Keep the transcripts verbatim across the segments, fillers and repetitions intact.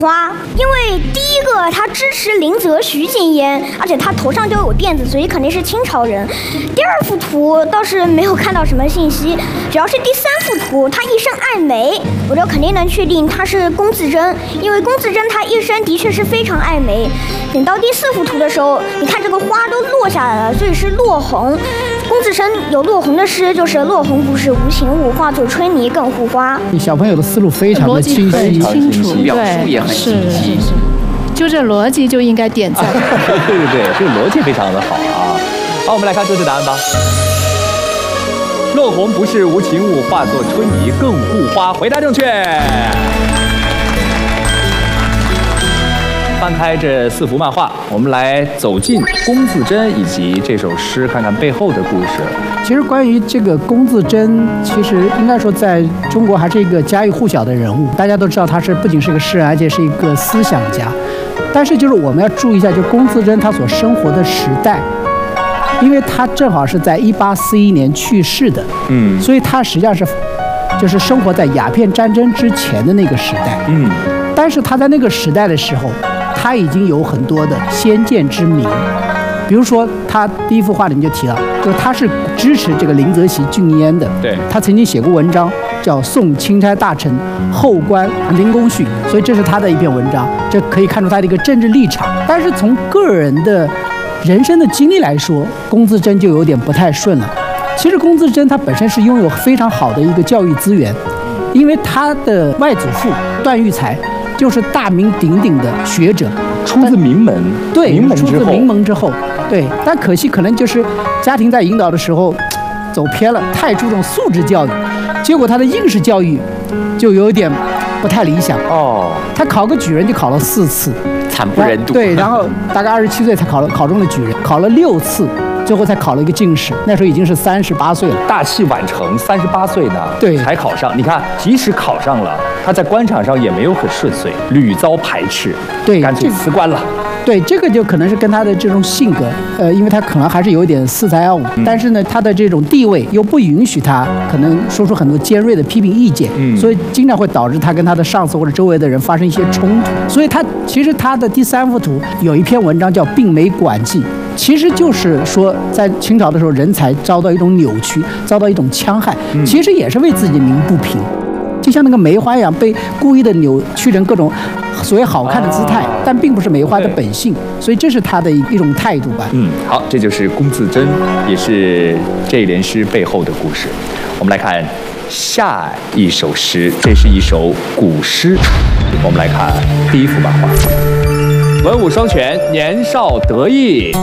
花，因为第一个他支持林则徐禁烟，而且他头上就有辫子，所以肯定是清朝人。第二幅图倒是没有看到什么信息，主要是第三幅图，他一生爱美，我就肯定能确定他是龚自珍，因为龚自珍他一生的确是非常爱美。等到第四幅图的时候，你看这个花都落下来了，所以是落红。龚自珍有落红的诗，就是落红不是无情物，化作春泥更护花。 小朋友的思路非常的清晰， 清楚， 表述也很清晰。 就这逻辑就应该点赞。 对对对，这个逻辑非常的好啊。好，我们来看正确答案吧。落红不是无情物，化作春泥更护花。回答正确。翻开这四幅漫画，我们来走进龚自珍以及这首诗，看看背后的故事。 其实关于这个龚自珍，其实应该说在中国还是一个家喻户晓的人物。大家都知道他是不仅是一个诗人，而且是一个思想家。但是就是我们要注意一下，就龚自珍他所生活的时代，因为他正好是在一八四一年去世的，嗯，所以他实际上是就是生活在鸦片战争之前的那个时代，嗯。但是他在那个时代的时候，他已经有很多的先见之明，比如说他第一幅画里面就提到，就是他是支持这个林则徐禁烟的。对，他曾经写过文章叫《送钦差大臣后官林公训》，所以这是他的一篇文章，这可以看出他的一个政治立场。但是从个人的人生的经历来说，龚自珍就有点不太顺了。其实龚自珍他本身是拥有非常好的一个教育资源，因为他的外祖父段玉裁就是大名鼎鼎的学者， 出自名门， 对， 名门之后， 出自名门之后，对，但可惜可能就是家庭在引导的时候走偏了，太注重素质教育，结果他的应试教育就有点不太理想哦。他考个举人就考了四次， 惨不忍睹。 对，然后大概二十七岁才考了考中了举人，考了六次。最后才考了一个进士，那时候已经是三十八岁了， 大器晚成，三十八岁呢， 对， 才考上。你看，即使考上了，他在官场上也没有很顺遂，屡遭排斥， 对， 干脆辞官了。 对，这个就可能是跟他的这种性格，呃，因为他可能还是有一点恃才傲物，嗯、但是呢，他的这种地位又不允许他可能说出很多尖锐的批评意见，嗯，所以经常会导致他跟他的上司或者周围的人发生一些冲突。所以他其实他的第三幅图有一篇文章叫《病梅馆记》，其实就是说在清朝的时候，人才遭到一种扭曲，遭到一种戕害，嗯、其实也是为自己的鸣不平。就像那个梅花一样，被故意的扭曲成各种所谓好看的姿态，但并不是梅花的本性，所以这是他的一种态度吧。 嗯，好，这就是龚自珍，也是这一联诗背后的故事。我们来看下一首诗，这是一首古诗。我们来看第一幅漫画，文武双全，年少得意。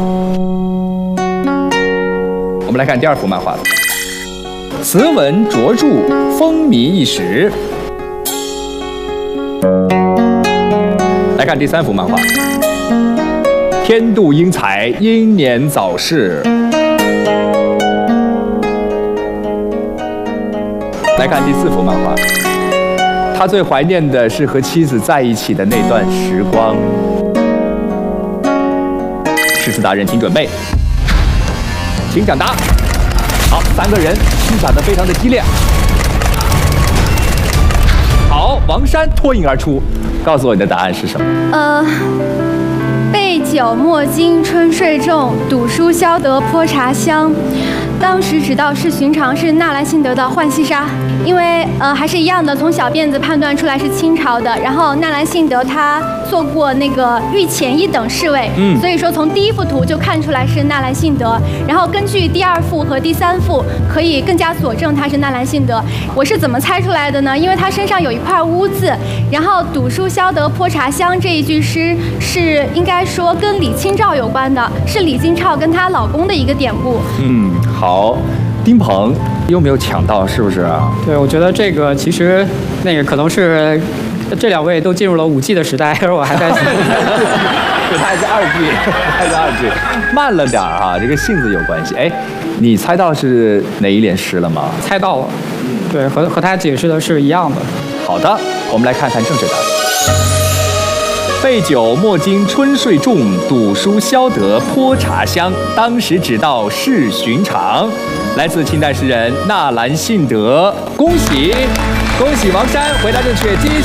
我们来看第二幅漫画。词文卓著，风靡一时。来看第三幅漫画，天妒英才，英年早逝。来看第四幅漫画，他最怀念的是和妻子在一起的那段时光。诗词达人，请准备，请抢答。好，三个人欣赏得非常的激烈。好，王珊脱颖而出，告诉我你的答案是什么？ 呃，杯酒莫惊春睡重，赌书消得泼茶香。当时只道是寻常，是纳兰性德的《浣溪沙》。因为呃还是一样的，从小辫子判断出来是清朝的。然后纳兰性德他做过那个御前一等侍卫，嗯，所以说从第一幅图就看出来是纳兰性德。然后根据第二幅和第三幅，可以更加佐证他是纳兰性德。我是怎么猜出来的呢？因为他身上有一块污渍，然后赌书消得泼茶香这一句诗是应该说跟李清照有关的，是李清照跟她老公的一个典故。 嗯，好。丁鹏有没有抢到？是不是？ 对，我觉得这个其实那个可能是这两位都进入了五 G 的时代，而我还在。 他还是二 G， 还是二 G， 慢了点哈、啊，这个性子有关系。哎，你猜到是哪一联诗了吗？ 猜到了，对，和和他解释的是一样的。 好的，我们来看看正确答案。杯酒莫惊春睡重，赌书消得泼茶香。当时只道是寻常。来自清代诗人纳兰性德，恭喜恭喜王珊回答正确。